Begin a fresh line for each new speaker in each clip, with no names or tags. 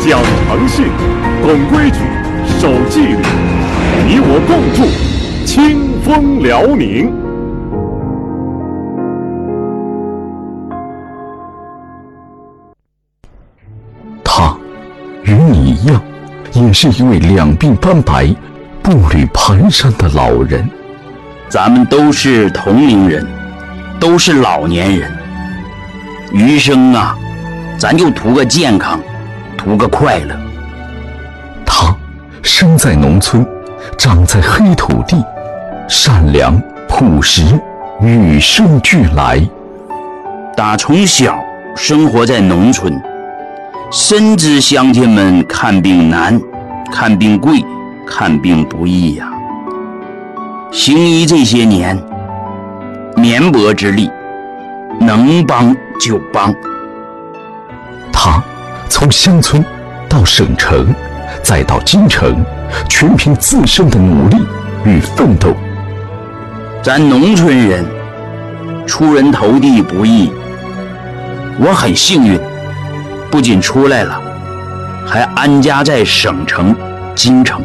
讲诚信，懂规矩，守纪律，你我共筑清风辽宁。
他与你一样，也是一位两鬓斑白、步履蹒跚的老人。
咱们都是同龄人，都是老年人，余生啊，咱就图个健康，图个快乐。
他生在农村，长在黑土地，善良朴实，与生俱来。
打从小生活在农村，深知乡亲们看病难，看病贵，看病不易呀。行医这些年，绵薄之力，能帮就帮。
他从乡村到省城，再到京城，全凭自身的努力与奋斗。
咱农村人出人头地不易，我很幸运，不仅出来了，还安家在省城京城。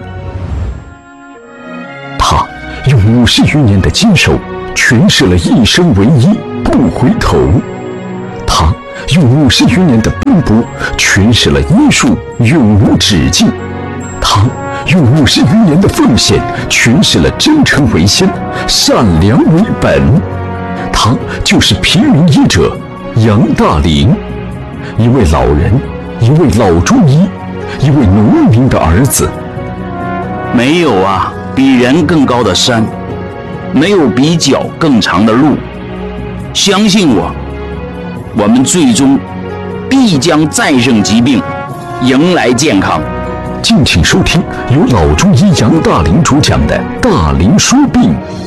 他用50余年的坚守诠释了一生为一，不回头。他用50余年的奔波诠释了医术永无止境。他用50余年的奉献诠释了真诚为先，善良为本。他就是平民医者杨大林，一位老人，一位老中医，一位农民的儿子。
没有啊比人更高的山，没有比脚更长的路。相信我，我们最终必将战胜疾病，迎来健康。
敬请收听由老中医杨大林主讲的《大林说病》。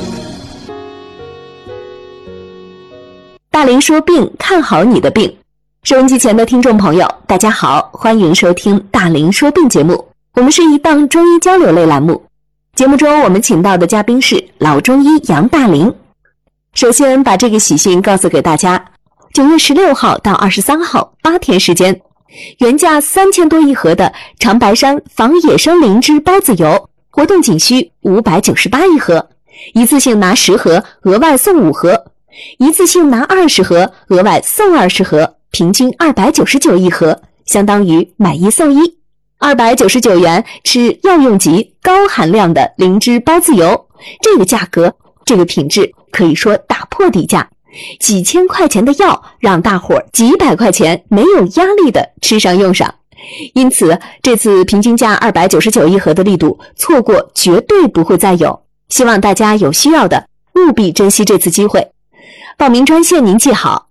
大林说病，看好你的病。收音机前的听众朋友，大家好，欢迎收听大林说病节目。我们是一档中医交流类栏目，节目中我们请到的嘉宾是老中医杨大林。首先把这个喜讯告诉给大家，9月16号到23号8天时间，原价3000多一盒的长白山防野生灵芝孢子油，活动仅需598一盒，一次性拿10盒，额外送5盒，一次性拿20盒，额外送20盒，平均299一盒，相当于买1送1，299元吃药用级高含量的灵芝孢子油。这个价格，这个品质，可以说打破底价，几千块钱的药让大伙几百块钱没有压力的吃上用上。因此这次平均价299一盒的力度，错过绝对不会再有，希望大家有需要的务必珍惜这次机会。报名专线您记好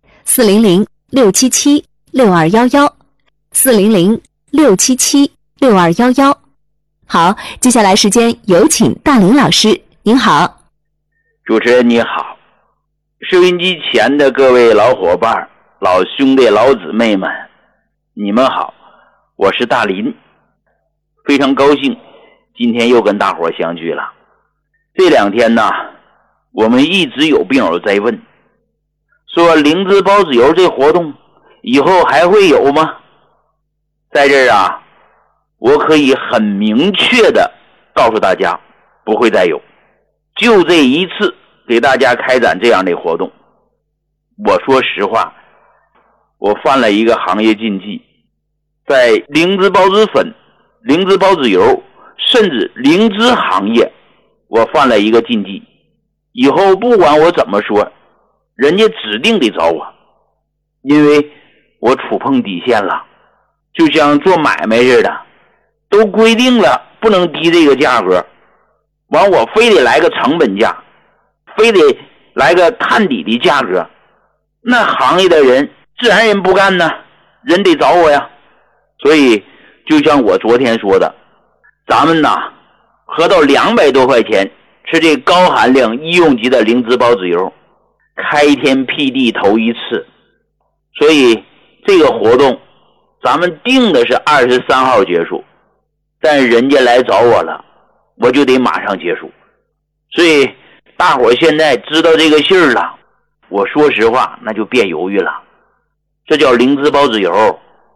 ，400-677-6211，400-677-6211。好，接下来时间有请大林老师，您好。
主持人你好，收音机前的各位老伙伴、老兄弟、老姊妹们，你们好，我是大林，非常高兴今天又跟大伙相聚了。这2天呢，我们一直有病友在问，说灵芝孢子油这活动以后还会有吗？在这儿啊，我可以很明确的告诉大家，不会再有，就这一次给大家开展这样的活动。我说实话，我犯了一个行业禁忌，在灵芝孢子粉、灵芝孢子油甚至灵芝行业，我犯了一个禁忌，以后不管我怎么说，人家指定得找我，因为我触碰底线了，就像做买卖似的，都规定了不能低这个价格，完我非得来个成本价，非得来个探底的价格，那行业的人自然人不干呢，人得找我呀。所以就像我昨天说的，咱们呐喝到200多块钱吃这高含量医用级的灵芝孢子油，开天辟地头一次。所以这个活动咱们定的是23号结束，但人家来找我了，我就得马上结束。所以大伙现在知道这个信儿了，我说实话那就别犹豫了，这叫灵芝孢子油，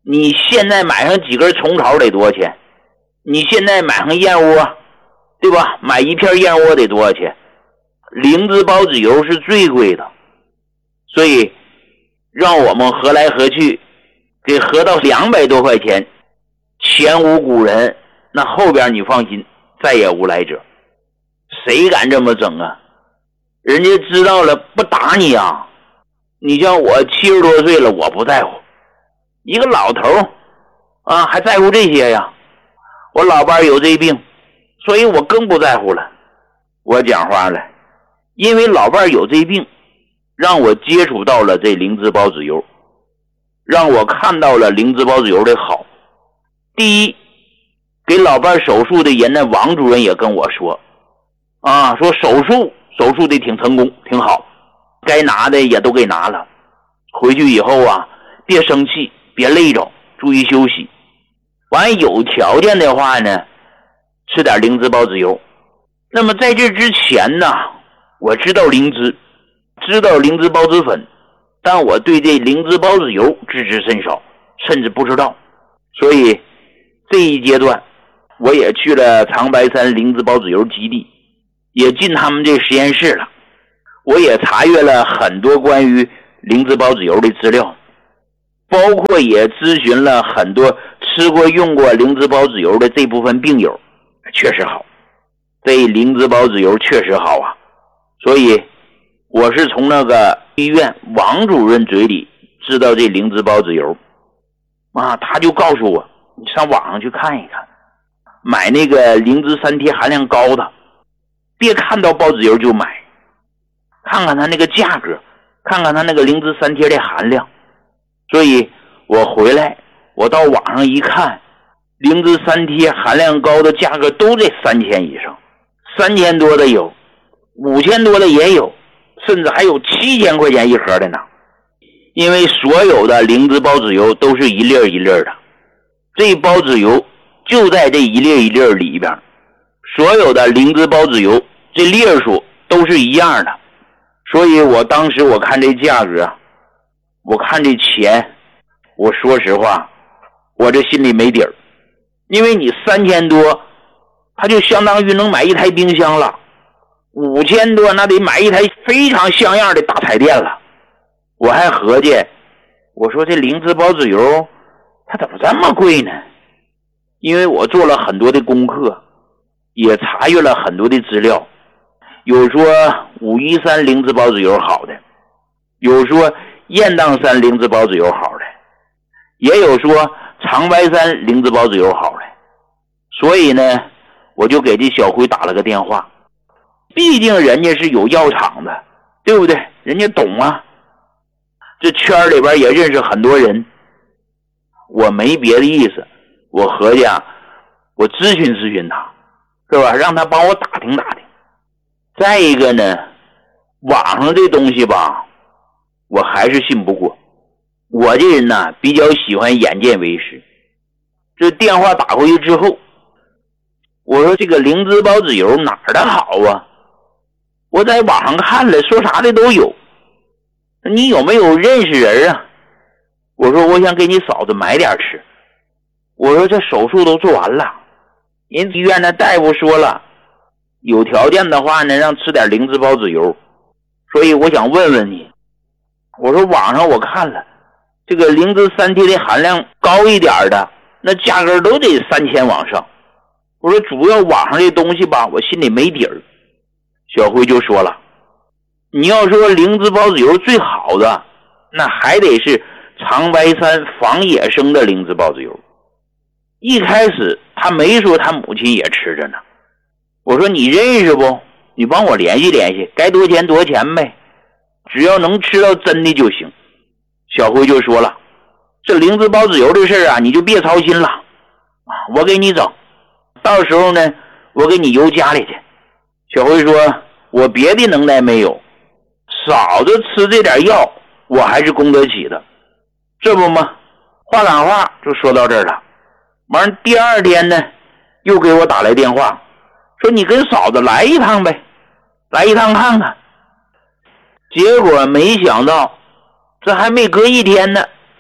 你现在买上几根虫草得多少钱？你现在买上燕窝，对吧？买一片燕窝得多少钱？灵芝孢子油是最贵的，所以让我们合来合去给合到200多块钱，前无古人，那后边你放心再也无来者。谁敢这么整啊？人家知道了不打你啊。你像我70多岁了，我不在乎，一个老头啊还在乎这些呀？我老伴有这病，所以我更不在乎了。我讲话了，因为老伴有这病，让我接触到了这灵芝孢子油，让我看到了灵芝孢子油的好。第一，给老伴手术的人呢，王主任也跟我说啊，说手术的挺成功，挺好，该拿的也都给拿了。回去以后啊，别生气，别累着，注意休息。完有条件的话呢，吃点灵芝孢子油。那么在这之前呢，我知道灵芝孢子粉，但我对这灵芝孢子油知之甚少，甚至不知道。所以这一阶段我也去了长白山灵芝孢子油基地，也进他们这实验室了，我也查阅了很多关于灵芝孢子油的资料，包括也咨询了很多吃过用过灵芝孢子油的这部分病友，确实好，这灵芝孢子油确实好啊。所以我是从那个医院王主任嘴里知道这灵芝孢子油啊，他就告诉我，你上网上去看一看，买那个灵芝3贴含量高的，别看到孢子油就买，看看它那个价格，看看它那个灵芝3贴的含量。所以我回来，我到网上一看，灵芝3贴含量高的价格都在3000以上，3000多的有，5000多的也有，甚至还有7000块钱一盒的呢。因为所有的灵芝孢子油都是一粒一粒的，这孢子油就在这一粒一粒里边，所有的灵芝孢子油这粒数都是一样的。所以我当时我看这价格，我看这钱，我说实话，我这心里没底儿。因为你3000多，它就相当于能买一台冰箱了，5000多那得买一台非常像样的大彩电了。我还合计，我说这灵芝孢子油它怎么这么贵呢？因为我做了很多的功课，也查阅了很多的资料，有说513灵芝孢子油好的，有说雁荡山灵芝孢子油好的，也有说长白山灵芝孢子油好的。所以呢，我就给这小辉打了个电话，毕竟人家是有药厂的，对不对？人家懂啊，这圈里边也认识很多人。我没别的意思，我合计啊，我咨询咨询他，是吧？让他帮我打听打听。再一个呢，网上这东西吧，我还是信不过。我这人呢，比较喜欢眼见为实。这电话打过去之后，我说这个灵芝孢子油哪儿的好啊？我在网上看了，说啥的都有。你有没有认识人啊？我说我想给你嫂子买点吃。我说这手术都做完了，人医院的大夫说了，有条件的话呢，让吃点灵芝孢子油。所以我想问问你，我说网上我看了，这个灵芝3贴的含量高一点的，那价格都得3000往上。我说主要网上这东西吧，我心里没底儿。小辉就说了，你要说灵芝孢子油最好的，那还得是长白山仿野生的灵芝孢子油。一开始他没说他母亲也吃着呢。我说你认识不？你帮我联系联系，该多少钱多少钱呗，只要能吃到真的就行。小辉就说了，这灵芝孢子油的事啊，你就别操心了，我给你整，到时候呢，我给你邮家里去。小辉说，我别的能耐没有，嫂子吃这点药，我还是供得起的，这不吗？话赶话就说到这儿了。完第二天呢，又给我打来电话，说你跟嫂子来一趟呗，来一趟看看。结果没想到，这还没隔一天呢，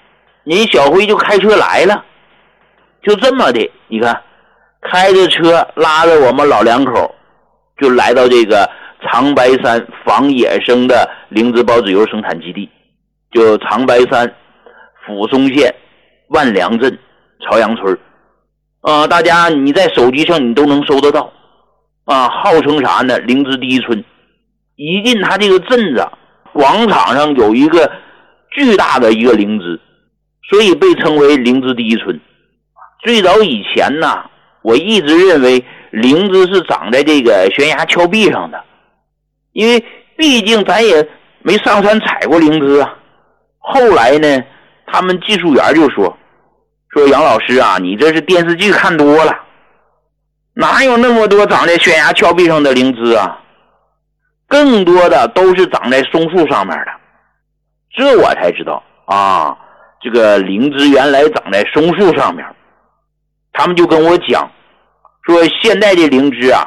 人小辉就开车来了，就这么的，你看开着车拉着我们老两口就来到这个长白山仿野生的灵芝孢子油生产基地，就长白山抚松县万良镇朝阳村。大家你在手机上你都能搜得到号称啥呢？灵芝第一村。一进他这个镇子，广场上有一个巨大的一个灵芝，所以被称为灵芝第一村。最早以前呢，我一直认为灵芝是长在这个悬崖峭壁上的，因为毕竟咱也没上山采过灵芝啊。后来呢，他们技术员就说杨老师啊，你这是电视剧看多了，哪有那么多长在悬崖峭壁上的灵芝啊？更多的都是长在松树上面的。这我才知道这个灵芝原来长在松树上面。他们就跟我讲说，现在这灵芝啊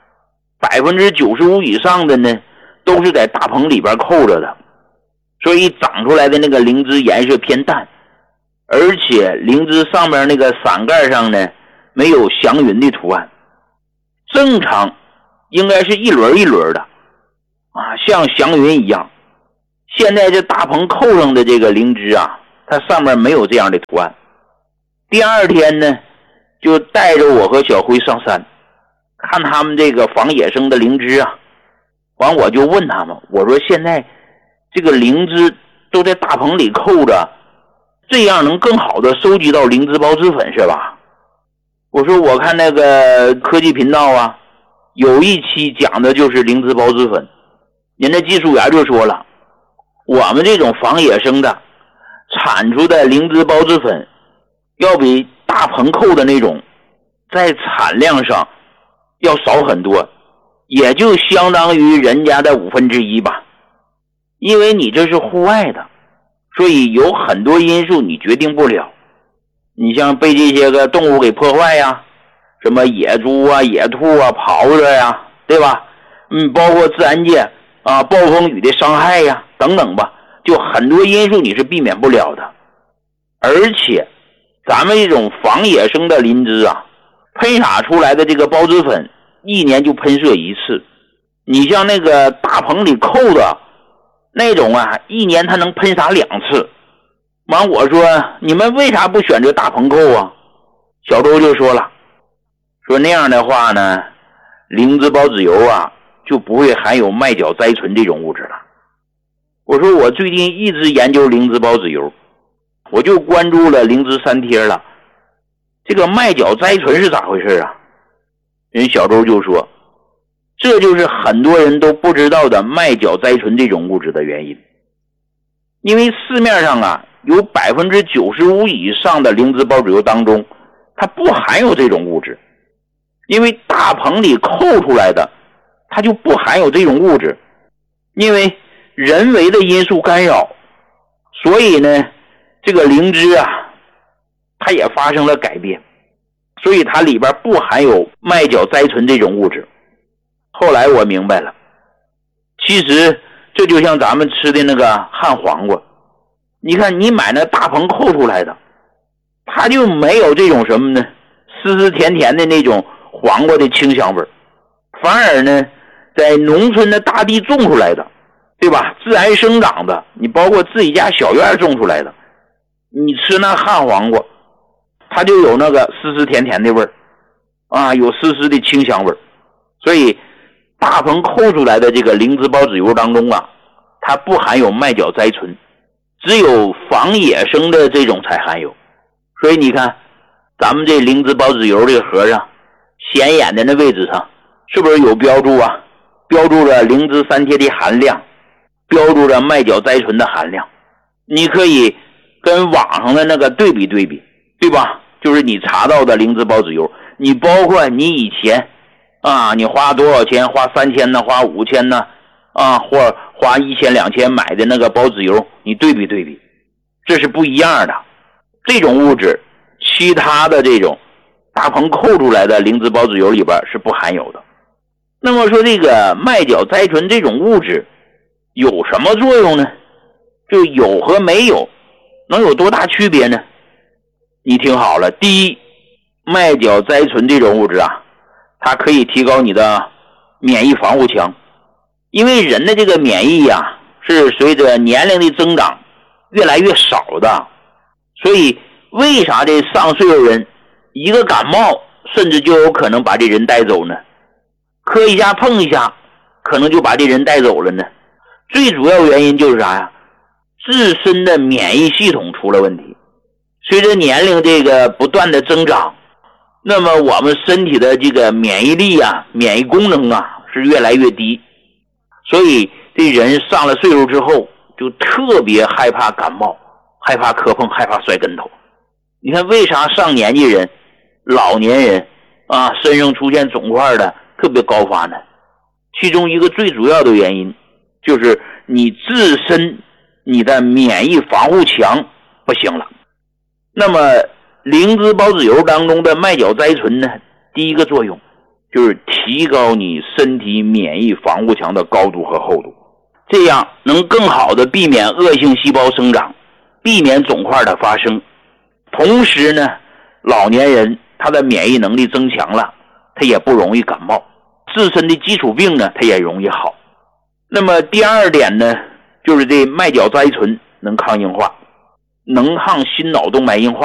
，95%以上的呢都是在大棚里边扣着的，所以长出来的那个灵芝颜色偏淡，而且灵芝上面那个伞盖上呢没有祥云的图案，正常应该是一轮一轮的像祥云一样。现在这大棚扣上的这个灵芝啊，它上面没有这样的图案。第二天呢，就带着我和小辉上山看他们这个仿野生的灵芝啊。完我就问他们，我说现在这个灵芝都在大棚里扣着，这样能更好的收集到灵芝孢子粉是吧？我说我看那个科技频道啊，有一期讲的就是灵芝孢子粉，人家技术员就说了，我们这种仿野生的产出的灵芝孢子粉要比大棚扣的那种在产量上要少很多，也就相当于人家的1/5吧。因为你这是户外的，所以有很多因素你决定不了。你像被这些个动物给破坏呀，什么野猪啊、野兔啊、狍子呀，对吧？包括自然界暴风雨的伤害呀等等吧，就很多因素你是避免不了的。而且咱们这种仿野生的灵芝啊，喷洒出来的这个孢子粉1年就喷射一次。你像那个大棚里扣的那种啊，1年它能喷洒2次。完我说你们为啥不选择大棚扣啊？小周就说了，说那样的话呢，灵芝孢子油啊就不会含有麦角甾醇这种物质了。我说我最近一直研究灵芝孢子油，我就关注了灵芝3贴了，这个麦角甾醇是咋回事啊？人小周就说，这就是很多人都不知道的麦角甾醇这种物质的原因。因为市面上啊有95%以上的灵芝孢子油当中，它不含有这种物质。因为大棚里扣出来的它就不含有这种物质，因为人为的因素干扰，所以呢这个灵芝啊它也发生了改变，所以它里边不含有麦角甾醇这种物质。后来我明白了，其实这就像咱们吃的那个旱黄瓜，你看你买那大棚扣出来的，它就没有这种什么呢，湿湿甜甜的那种黄瓜的清香味，反而呢在农村的大地种出来的，对吧，自然生长的，你包括自己家小院种出来的，你吃那旱黄瓜它就有那个湿湿甜甜的味儿有湿湿的清香味儿。所以大棚扣出来的这个灵芝孢子油当中啊，它不含有麦角甾醇，只有仿野生的这种才含有。所以你看咱们这灵芝孢子油这个盒上显眼的那位置上是不是有标注啊？标注了灵芝3贴的含量，标注了麦角甾醇的含量。你可以跟网上的那个对比对比，对吧？就是你查到的灵芝孢子油，你包括你以前你花多少钱，花3000呢，花5000呢或花1000、2000买的那个孢子油，你对比对比，这是不一样的。这种物质其他的这种大棚扣出来的灵芝孢子油里边是不含有的。那么说这个麦角甾醇这种物质有什么作用呢？就有和没有能有多大区别呢？你听好了，第一，麦角甾醇这种物质啊，它可以提高你的免疫防护墙。因为人的这个免疫啊，是随着年龄的增长越来越少的，所以为啥这上岁数人一个感冒甚至就有可能把这人带走呢？磕一下碰一下可能就把这人带走了呢？最主要原因就是啥呀？自身的免疫系统出了问题。随着年龄这个不断的增长，那么我们身体的这个免疫力啊，免疫功能啊是越来越低，所以这人上了岁数之后就特别害怕感冒，害怕磕碰，害怕摔跟头。你看为啥上年纪人、老年人啊身上出现肿块的特别高发呢？其中一个最主要的原因就是你自身你的免疫防护墙不行了。那么灵芝孢子油当中的麦角甾醇呢，第一个作用就是提高你身体免疫防护墙的高度和厚度，这样能更好的避免恶性细胞生长，避免肿块的发生。同时呢，老年人他的免疫能力增强了，他也不容易感冒，自身的基础病呢他也容易好。那么第二点呢，就是这麦角甾醇能抗硬化，能抗心脑动脉硬化。